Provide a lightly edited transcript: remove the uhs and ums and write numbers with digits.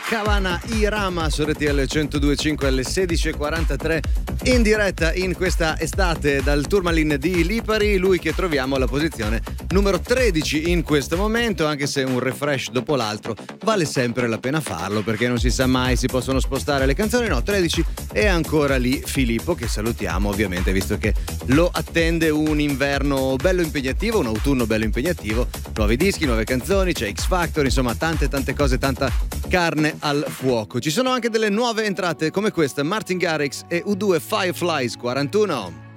Cavana Irama su RTL 102.5 alle 16.43 in diretta in questa estate dal Tourmaline di Lipari, lui che troviamo alla posizione numero 13 in questo momento, anche se un refresh dopo l'altro vale sempre la pena farlo perché non si sa mai, si possono spostare le canzoni. No, 13 è ancora lì Filippo, che salutiamo ovviamente visto che lo attende un inverno bello impegnativo, un autunno bello impegnativo, nuovi dischi, nuove canzoni, c'è X Factor, insomma tante cose, tanta carne al fuoco. Ci sono anche delle nuove entrate come questa, Martin Garrix e U2 Fireflies 41.